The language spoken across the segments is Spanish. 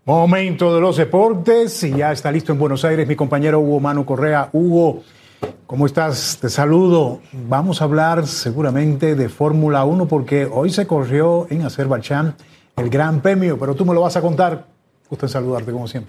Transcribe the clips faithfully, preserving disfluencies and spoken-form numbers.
Momento de los deportes y ya está listo en Buenos Aires mi compañero Hugo Manu Correa. Hugo, ¿cómo estás? Te saludo. Vamos a hablar seguramente de Fórmula uno porque hoy se corrió en Azerbaiyán el Gran Premio, pero tú me lo vas a contar. Gusto en saludarte como siempre.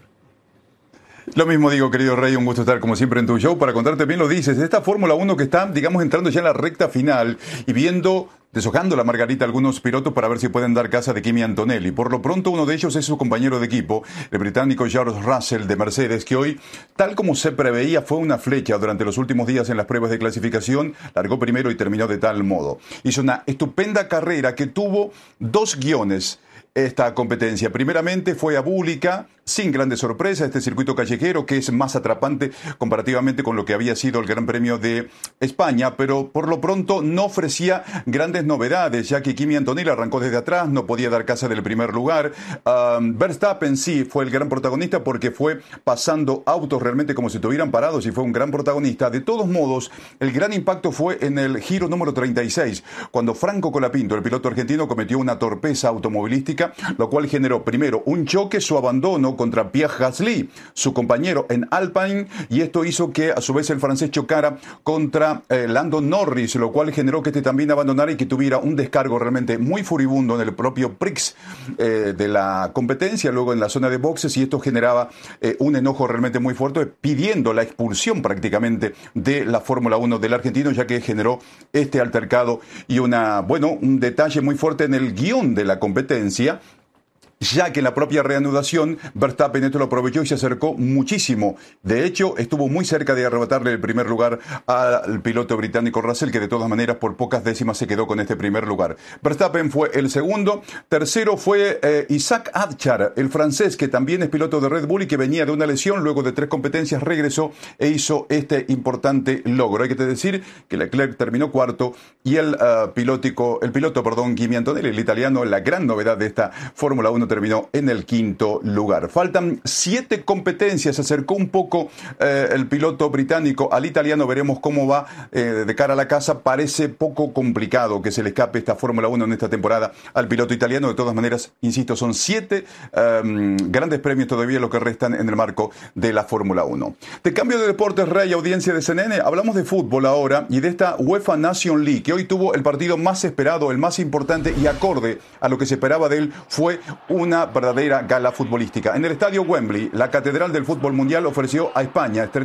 Lo mismo digo, querido Rey, un gusto estar como siempre en tu show para contarte, bien lo dices, esta Fórmula uno que está, digamos, entrando ya en la recta final y viendo, deshojando la margarita a algunos pilotos para ver si pueden dar casa de Kimi Antonelli. Por lo pronto, uno de ellos es su compañero de equipo, el británico George Russell de Mercedes, que hoy, tal como se preveía, fue una flecha durante los últimos días en las pruebas de clasificación, largó primero y terminó de tal modo. Hizo una estupenda carrera que tuvo dos guiones. Esta competencia, primeramente, fue a Búlica, sin grandes sorpresas, este circuito callejero que es más atrapante comparativamente con lo que había sido el Gran Premio de España, pero por lo pronto no ofrecía grandes novedades, ya que Kimi Antonelli arrancó desde atrás, no podía dar casa del primer lugar. Um, Verstappen sí fue el gran protagonista porque fue pasando autos realmente como si estuvieran parados y fue un gran protagonista. De todos modos, el gran impacto fue en el giro número treinta y seis, cuando Franco Colapinto, el piloto argentino, cometió una torpeza automovilística, lo cual generó primero un choque, su abandono contra Pierre Gasly, su compañero en Alpine, y esto hizo que a su vez el francés chocara contra eh, Lando Norris, lo cual generó que este también abandonara y que tuviera un descargo realmente muy furibundo en el propio Prix eh, de la competencia, luego en la zona de boxes, y esto generaba eh, un enojo realmente muy fuerte, pidiendo la expulsión prácticamente de la Fórmula uno del argentino, ya que generó este altercado y una, bueno, un detalle muy fuerte en el guión de la competencia, ya que en la propia reanudación Verstappen esto lo aprovechó y se acercó muchísimo. De hecho, estuvo muy cerca de arrebatarle el primer lugar al piloto británico Russell, que de todas maneras por pocas décimas se quedó con este primer lugar. Verstappen fue el segundo. Tercero fue eh, Isaac Adjar, el francés, que también es piloto de Red Bull y que venía de una lesión. Luego de tres competencias regresó e hizo este importante logro. Hay que decir que Leclerc terminó cuarto y el, uh, pilotico, el piloto, perdón, Kimi Antonelli, el italiano, la gran novedad de esta Fórmula uno, terminó en el quinto lugar. Faltan siete competencias, se acercó un poco eh, el piloto británico al italiano, veremos cómo va eh, de cara a la casa. Parece poco complicado que se le escape esta Fórmula uno en esta temporada al piloto italiano. De todas maneras, insisto, son siete um, grandes premios todavía lo que restan en el marco de la Fórmula uno. De cambio de deportes, Rey, audiencia de C N N, hablamos de fútbol ahora y de esta UEFA Nation League, que hoy tuvo el partido más esperado, el más importante y acorde a lo que se esperaba de él, fue una verdadera gala futbolística. En el estadio Wembley, la catedral del fútbol mundial ofreció a España